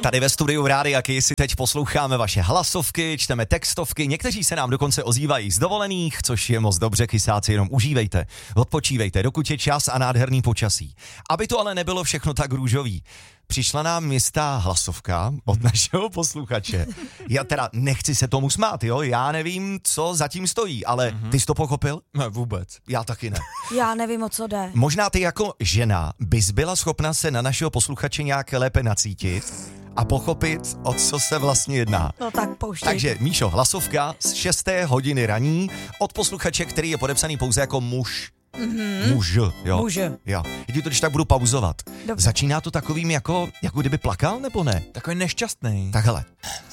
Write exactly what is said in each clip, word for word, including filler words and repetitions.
Tady ve studiu Rádia Kiss si teď posloucháme vaše hlasovky, čteme textovky, někteří se nám dokonce ozývají z dovolených, což je moc dobře, kysáci, jenom užívejte, odpočívejte, dokud je čas a nádherný počasí. Aby to ale nebylo všechno tak růžový. Přišla nám jistá hlasovka od našeho posluchače. Já teda nechci se tomu smát, jo? Já nevím, co zatím stojí, ale mm-hmm. ty jsi to pochopil? Ne, vůbec. Já taky ne. Já nevím, o co jde. Možná ty jako žena bys byla schopna se na našeho posluchače nějak lépe nacítit a pochopit, o co se vlastně jedná. No tak pouštěj. Takže, Míšo, hlasovka z šesté hodiny raní od posluchače, který je podepsaný pouze jako muž. Mm-hmm. Muž, jo. Muž. Jo. Já ti to když tak budu pauzovat. Dobře. Začíná to takovým jako, jako kdyby plakal, nebo ne? Takový nešťastný. Tak hele.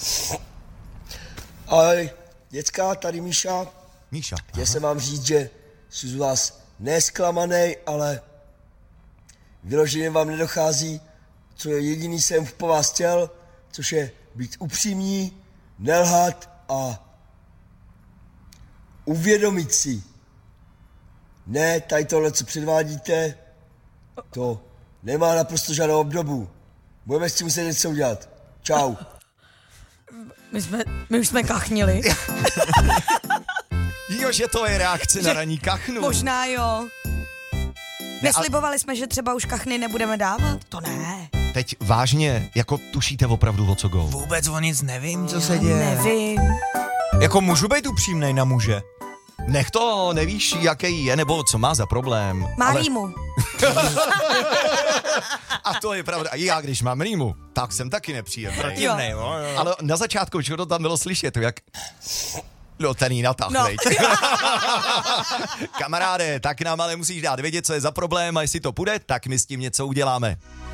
Ahoj, děcka, tady Míša. Míša. Chtěl jsem vám říct, že jsem z vás nesklamanej, ale vyloženě vám nedochází, co je jediný jsem po vás chtěl, což je být upřímní, nelhat a uvědomit si. Ne, tady tohle, co předvádíte, to nemá naprosto žádnou obdobu. Budeme s tím muset něco udělat. Čau. My, jsme, my už jsme kachnili. Jo, že to je reakce na ranní kachnu. Možná jo. Ne, Neslibovali jsme, že třeba už kachny nebudeme dávat? To ne. Teď vážně, jako tušíte opravdu, o co go? Vůbec o nic nevím, co se děje. Nevím. Jako můžu být upřímnej na muže? Nech to, nevíš, jaký je, nebo co má za problém. Má ale... rýmu. A to je pravda. Já, když mám rýmu, tak jsem taky nepříjemný. Protivnej, jo. Jo. Ale na začátku, že to tam bylo slyšet, jak... No, ten jí natah, No. Kamaráde, tak nám ale musíš dát vědět, co je za problém a jestli to půjde, tak my s tím něco uděláme.